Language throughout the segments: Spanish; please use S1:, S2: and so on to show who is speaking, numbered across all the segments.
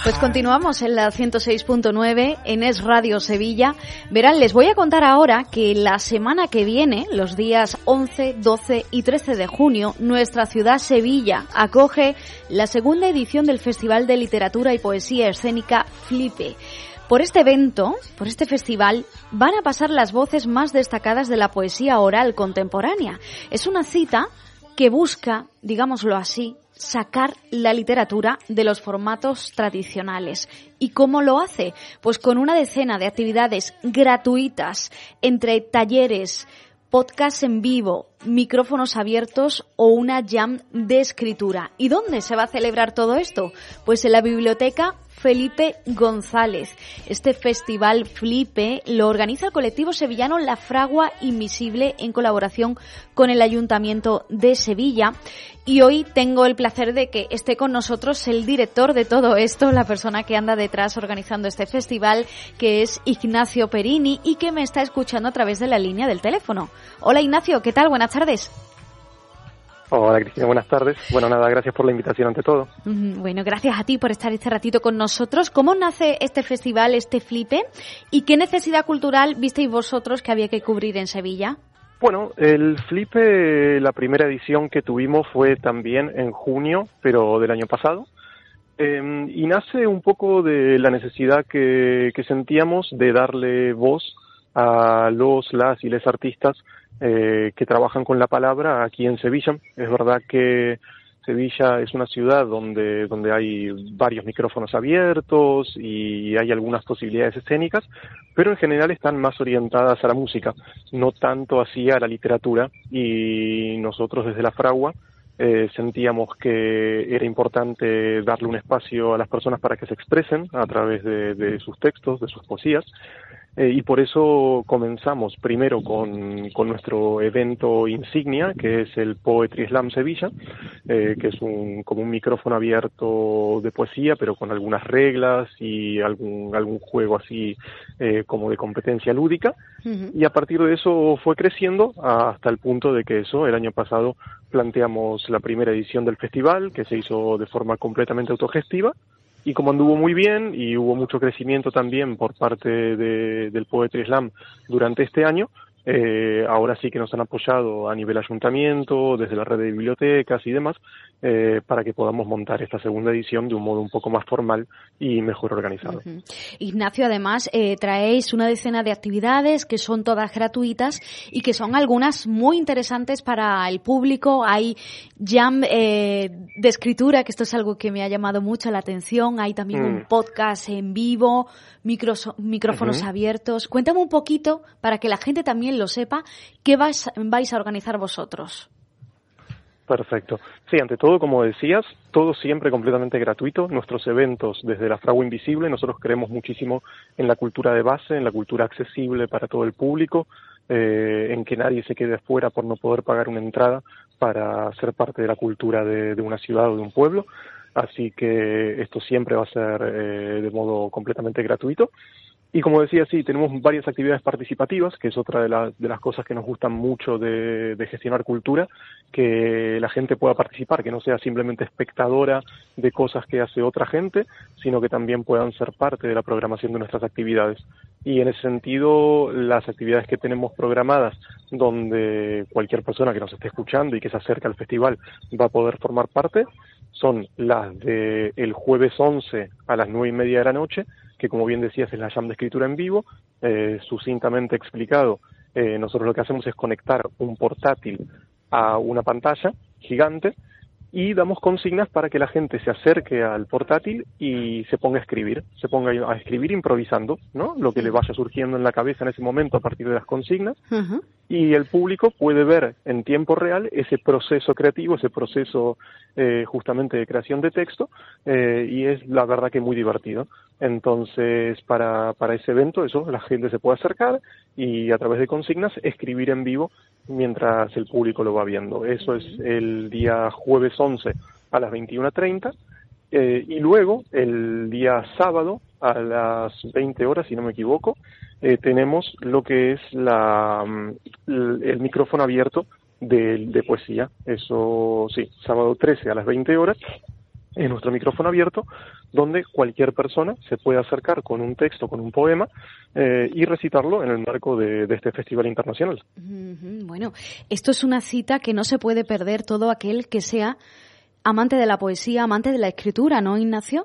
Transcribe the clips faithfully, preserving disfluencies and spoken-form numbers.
S1: Pues continuamos en la ciento seis punto nueve en Es Radio Sevilla. Verán, les voy a contar ahora que la semana que viene, los días once, doce y trece de junio, nuestra ciudad Sevilla acoge la segunda edición del Festival de Literatura y Poesía Escénica Flipe. Por este evento, por este festival, van a pasar las voces más destacadas de la poesía oral contemporánea. Es una cita que busca, digámoslo así, sacar la literatura de los formatos tradicionales. ¿Y cómo lo hace? Pues con una decena de actividades gratuitas, entre talleres, podcasts en vivo, micrófonos abiertos o una jam de escritura. ¿Y dónde se va a celebrar todo esto? Pues en la Biblioteca Felipe González. Este festival Flipe lo organiza el colectivo sevillano La Fragua Invisible en colaboración con el Ayuntamiento de Sevilla. Y hoy tengo el placer de que esté con nosotros el director de todo esto, la persona que anda detrás organizando este festival, que es Ignacio Perini y que me está escuchando a través de la línea del teléfono. Hola Ignacio, ¿qué tal? Buenas tardes.
S2: Hola Cristina, buenas tardes. Bueno, nada, gracias por la invitación ante todo.
S1: Bueno, gracias a ti por estar este ratito con nosotros. ¿Cómo nace este festival, este Flipe? ¿Y qué necesidad cultural visteis vosotros que había que cubrir en Sevilla?
S2: Bueno, el Flipe, la primera edición que tuvimos fue también en junio, pero del año pasado. Eh, y nace un poco de la necesidad que, que sentíamos de darle voz a los, las y les artistas Eh, que trabajan con la palabra aquí en Sevilla. Es verdad que Sevilla es una ciudad donde, donde hay varios micrófonos abiertos y hay algunas posibilidades escénicas, pero en general están más orientadas a la música, no tanto así a la literatura, y nosotros desde La Fragua eh, sentíamos que era importante darle un espacio a las personas para que se expresen a través de, de sus textos, de sus poesías. Eh, y por eso comenzamos primero con, con nuestro evento insignia, que es el Poetry Slam Sevilla, eh, que es un, como un micrófono abierto de poesía, pero con algunas reglas y algún, algún juego así eh, como de competencia lúdica. Uh-huh. Y a partir de eso fue creciendo hasta el punto de que eso, el año pasado planteamos la primera edición del festival, que se hizo de forma completamente autogestiva. Y como anduvo muy bien y hubo mucho crecimiento también por parte de, del Poetry Slam durante este año, eh, ahora sí que nos han apoyado a nivel ayuntamiento, desde la red de bibliotecas y demás, eh, para que podamos montar esta segunda edición de un modo un poco más formal y mejor organizado.
S1: Uh-huh. Ignacio, además, eh, traéis una decena de actividades que son todas gratuitas y que son algunas muy interesantes para el público. Hay jam eh, de escritura, que esto es algo que me ha llamado mucho la atención. Hay también mm. un podcast en vivo, micros, micrófonos uh-huh. abiertos. Cuéntame un poquito, para que la gente también lo sepa, ¿qué vais, vais a organizar vosotros?
S2: Perfecto. Sí, ante todo, como decías, todo siempre completamente gratuito. Nuestros eventos desde La Fragua Invisible, nosotros creemos muchísimo en la cultura de base, en la cultura accesible para todo el público, eh, en que nadie se quede afuera por no poder pagar una entrada para ser parte de la cultura de, de una ciudad o de un pueblo. Así que esto siempre va a ser eh, de modo completamente gratuito. Y como decía, sí, tenemos varias actividades participativas, que es otra de, la, de las cosas que nos gustan mucho de, de gestionar cultura, que la gente pueda participar, que no sea simplemente espectadora de cosas que hace otra gente, sino que también puedan ser parte de la programación de nuestras actividades. Y en ese sentido, las actividades que tenemos programadas, donde cualquier persona que nos esté escuchando y que se acerque al festival va a poder formar parte, son las de el jueves once a las nueve y media de la noche, que como bien decías es la jam de escritura en vivo, eh, sucintamente explicado. Eh, nosotros lo que hacemos es conectar un portátil a una pantalla gigante y damos consignas para que la gente se acerque al portátil y se ponga a escribir, se ponga a escribir improvisando, ¿no? Lo que le vaya surgiendo en la cabeza en ese momento a partir de las consignas. Uh-huh. Y el público puede ver en tiempo real ese proceso creativo, ese proceso eh, justamente de creación de texto, eh, y es la verdad que muy divertido. Entonces, para, para ese evento, eso, la gente se puede acercar y a través de consignas escribir en vivo mientras el público lo va viendo. Eso es el día jueves once a las veintiuna treinta, eh, y luego el día sábado a las veinte horas, si no me equivoco, eh, tenemos lo que es la el, el micrófono abierto de, de poesía. Eso sí, sábado trece a las veinte horas, es nuestro micrófono abierto, donde cualquier persona se puede acercar con un texto, con un poema, eh, y recitarlo en el marco de, de este festival internacional.
S1: Bueno, esto es una cita que no se puede perder todo aquel que sea amante de la poesía, amante de la escritura, ¿no, Ignacio?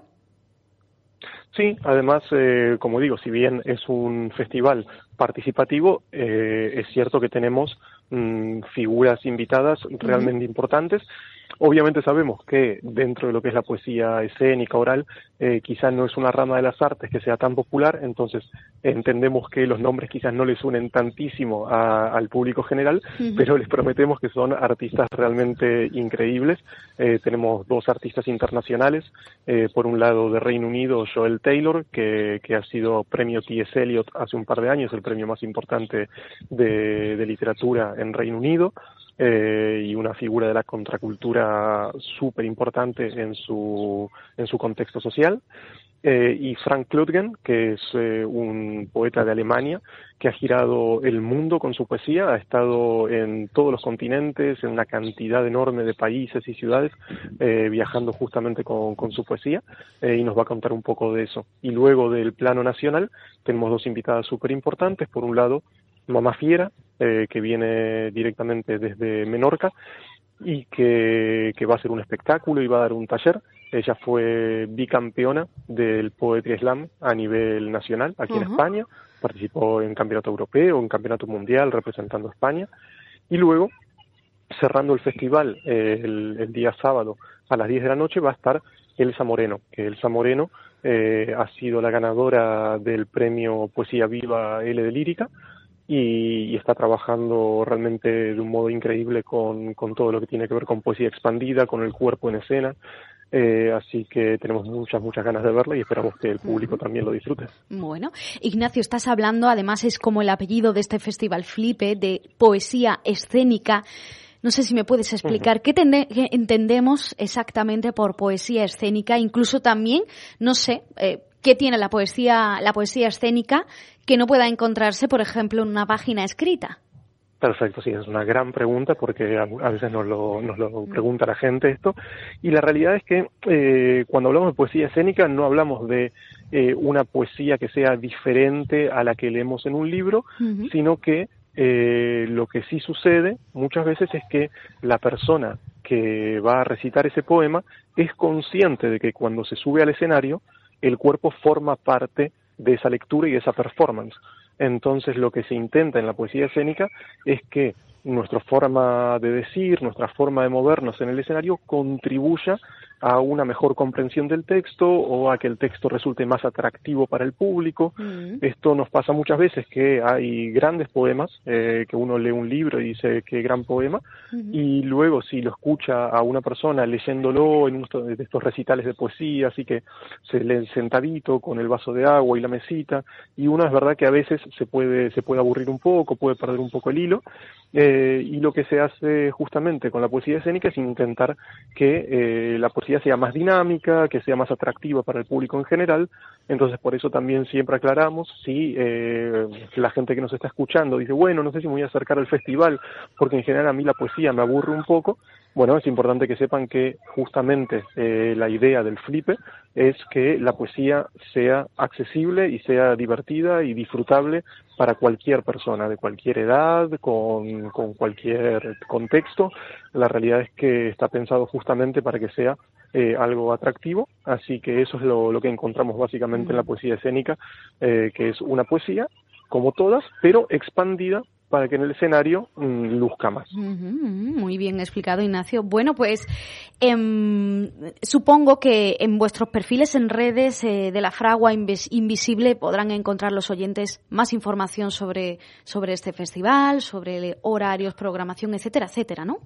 S2: Sí, además, eh, como digo, si bien es un festival participativo, eh, es cierto que tenemos mmm, figuras invitadas realmente uh-huh. importantes. Obviamente sabemos que dentro de lo que es la poesía escénica, oral, eh, quizás no es una rama de las artes que sea tan popular, entonces entendemos que los nombres quizás no les unen tantísimo a, al público general, uh-huh. pero les prometemos que son artistas realmente increíbles. Eh, tenemos dos artistas internacionales, eh, por un lado de Reino Unido, Joel Taylor, que, que ha sido premio T S Eliot hace un par de años, el premio más importante de, de literatura en Reino Unido. Eh, y una figura de la contracultura súper importante en su, en su contexto social, eh, y Frank Klutgen, que es eh, un poeta de Alemania que ha girado el mundo con su poesía, ha estado en todos los continentes, en una cantidad enorme de países y ciudades, eh, viajando justamente con, con su poesía, eh, y nos va a contar un poco de eso. Y luego del plano nacional tenemos dos invitadas súper importantes. Por un lado, Mamá Fiera, eh, que viene directamente desde Menorca y que, que va a hacer un espectáculo y va a dar un taller. Ella fue bicampeona del Poetry Slam a nivel nacional aquí uh-huh. en España, participó en campeonato europeo, en campeonato mundial representando a España, y luego, cerrando el festival eh, el, el día sábado a las diez de la noche, va a estar Elsa Moreno, que Elsa Moreno eh, ha sido la ganadora del premio Poesía Viva L de Lírica, Y, y está trabajando realmente de un modo increíble con, con todo lo que tiene que ver con poesía expandida, con el cuerpo en escena, eh, así que tenemos muchas, muchas ganas de verla y esperamos que el público también lo disfrute.
S1: Bueno, Ignacio, estás hablando, además es como el apellido de este festival Flipe, de poesía escénica. No sé si me puedes explicar uh-huh. qué, tende- qué entendemos exactamente por poesía escénica, incluso también, no sé, eh, qué tiene la poesía, la poesía escénica que no pueda encontrarse, por ejemplo, en una página escrita.
S2: Perfecto, sí, es una gran pregunta porque a, a veces nos lo, nos lo pregunta la gente esto, y la realidad es que eh, cuando hablamos de poesía escénica no hablamos de eh, una poesía que sea diferente a la que leemos en un libro, uh-huh. sino que eh, lo que sí sucede muchas veces es que la persona que va a recitar ese poema es consciente de que cuando se sube al escenario el cuerpo forma parte de esa lectura y de esa performance. Entonces lo que se intenta en la poesía escénica es que nuestra forma de decir, nuestra forma de movernos en el escenario contribuya a una mejor comprensión del texto o a que el texto resulte más atractivo para el público. Mm. Esto nos pasa muchas veces, que hay grandes poemas, eh, que uno lee un libro y dice qué gran poema, mm-hmm. y luego si lo escucha a una persona leyéndolo en uno de estos recitales de poesía, así que se lee sentadito con el vaso de agua y la mesita, y uno es verdad que a veces se puede, se puede aburrir un poco, puede perder un poco el hilo, eh, y lo que se hace justamente con la poesía escénica es intentar que eh, la poesía sea más dinámica, que sea más atractiva para el público en general. Entonces por eso también siempre aclaramos, si eh, la gente que nos está escuchando dice, bueno, no sé si me voy a acercar al festival porque en general a mí la poesía me aburre un poco, bueno, es importante que sepan que justamente eh, la idea del Flipe es que la poesía sea accesible y sea divertida y disfrutable para cualquier persona, de cualquier edad, con, con cualquier contexto. La realidad es que está pensado justamente para que sea eh, algo atractivo, así que eso es lo, lo que encontramos básicamente mm. en la poesía escénica, eh, que es una poesía, como todas, pero expandida para que en el escenario mmm, luzca más.
S1: Uh-huh, muy bien explicado, Ignacio. Bueno, pues eh, supongo que en vuestros perfiles en redes eh, de la Fragua Invis- Invisible podrán encontrar los oyentes más información sobre, sobre este festival, sobre horarios, programación, etcétera, etcétera, ¿no?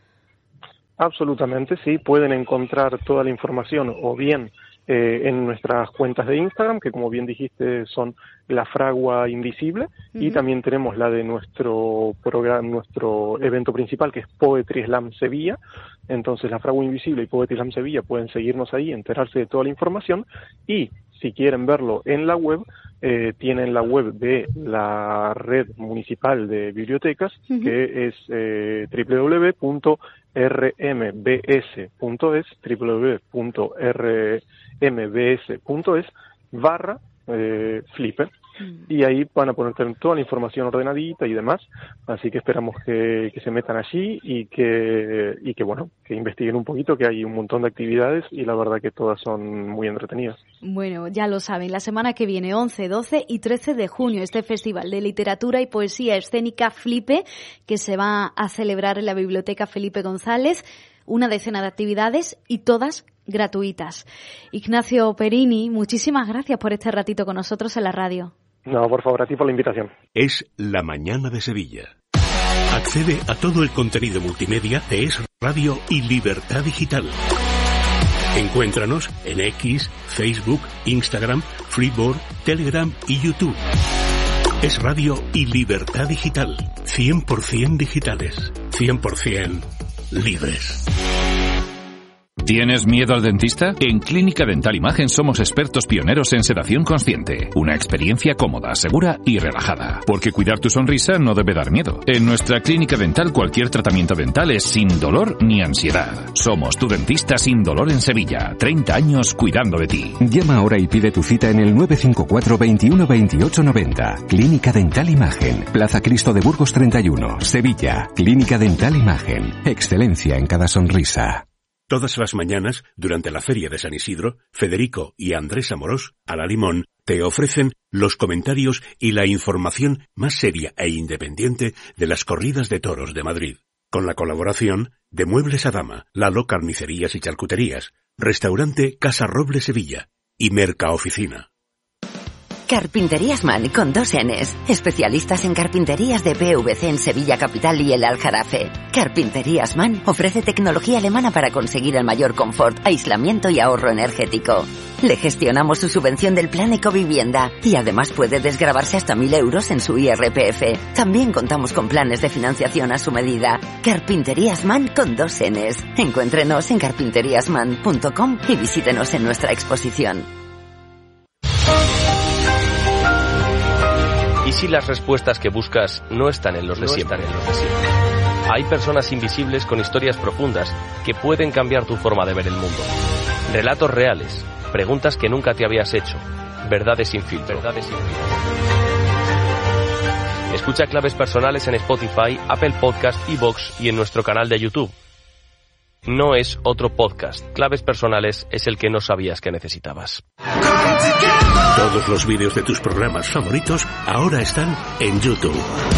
S2: Absolutamente, sí. Pueden encontrar toda la información o bien Eh, en nuestras cuentas de Instagram, que como bien dijiste son La Fragua Invisible, uh-huh. y también tenemos la de nuestro programa, nuestro evento principal, que es Poetry Slam Sevilla. Entonces La Fragua Invisible y Poetry Slam Sevilla pueden seguirnos ahí, enterarse de toda la información, y si quieren verlo en la web, eh, tienen la web de la red municipal de bibliotecas, uh-huh. que es eh, doble u doble u doble u punto r m b s punto es, doble u doble u doble u punto r m b s punto es barra eh, Flipe. Y ahí van a poner toda la información ordenadita y demás, así que esperamos que, que se metan allí y que, y que, bueno, que investiguen un poquito, que hay un montón de actividades y la verdad que todas son muy entretenidas.
S1: Bueno, ya lo saben, la semana que viene, once, doce y trece de junio, este Festival de Literatura y Poesía Escénica Flipe, que se va a celebrar en la Biblioteca Felipe González, una decena de actividades y todas gratuitas. Ignacio Perini, muchísimas gracias por este ratito con nosotros en la radio.
S2: No, por favor, a ti por la invitación.
S3: Es La Mañana de Sevilla. Accede a todo el contenido multimedia de Es Radio y Libertad Digital. Encuéntranos en X, Facebook, Instagram, Freeboard, Telegram y YouTube. Es Radio y Libertad Digital. cien por ciento digitales. cien por ciento libres.
S4: ¿Tienes miedo al dentista? En Clínica Dental Imagen somos expertos pioneros en sedación consciente. Una experiencia cómoda, segura y relajada. Porque cuidar tu sonrisa no debe dar miedo. En nuestra clínica dental cualquier tratamiento dental es sin dolor ni ansiedad. Somos tu dentista sin dolor en Sevilla. treinta años cuidando de ti.
S5: Llama ahora y pide tu cita en el nueve cinco cuatro, veintiuno, veintiocho, noventa. Clínica Dental Imagen. Plaza Cristo de Burgos treinta y uno, Sevilla. Clínica Dental Imagen. Excelencia en cada sonrisa.
S3: Todas las mañanas, durante la Feria de San Isidro, Federico y Andrés Amorós, a la Limón, te ofrecen los comentarios y la información más seria e independiente de las corridas de toros de Madrid. Con la colaboración de Muebles Adama, Lalo Carnicerías y Charcuterías, Restaurante Casa Roble Sevilla y Mercaoficina.
S6: Carpinterías Man con dos N's. Especialistas en carpinterías de P V C en Sevilla Capital y el Aljarafe. Carpinterías Man ofrece tecnología alemana para conseguir el mayor confort, aislamiento y ahorro energético. Le gestionamos su subvención del Plan Ecovivienda y además puede desgravarse hasta mil euros en su I R P F. También contamos con planes de financiación a su medida. Carpinterías Man con dos N's. Encuéntrenos en carpinterías man punto com y visítenos en nuestra exposición.
S7: ¿Y si las respuestas que buscas no están en los de siempre? Hay personas invisibles con historias profundas que pueden cambiar tu forma de ver el mundo. Relatos reales, preguntas que nunca te habías hecho, verdades sin filtro. Verdades sin filtro. Escucha Claves Personales en Spotify, Apple Podcast, iVoox y en nuestro canal de YouTube. No es otro podcast. Claves Personales es el que no sabías que necesitabas.
S3: Todos los vídeos de tus programas favoritos ahora están en YouTube.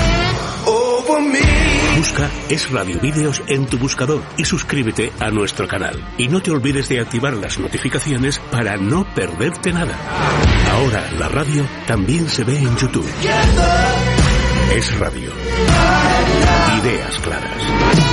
S3: Busca Es Radio Vídeos en tu buscador y suscríbete a nuestro canal. Y no te olvides de activar las notificaciones para no perderte nada. Ahora la radio también se ve en YouTube. Es Radio. Ideas claras.